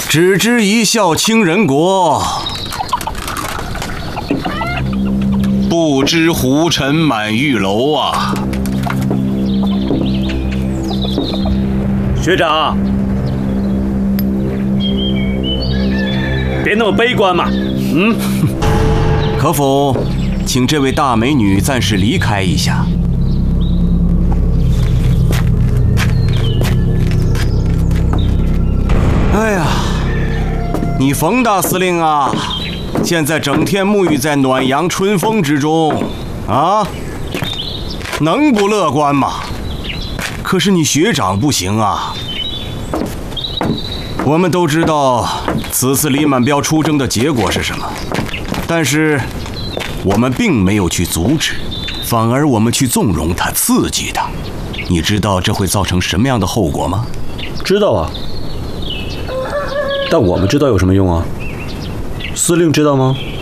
只知一笑倾人国，不知胡尘满玉楼啊！ 学长，别那么悲观嘛。 可否请这位大美女暂时离开一下？哎呀，你冯大司令啊，现在整天沐浴在暖阳春风之中，啊，能不乐观吗？可是你学长不行啊。我们都知道此次李满标出征的结果是什么，但是我们并没有去阻止，反而我们去纵容他、刺激他。你知道这会造成什么样的后果吗？ 知道啊，但我们知道有什么用啊？司令知道吗？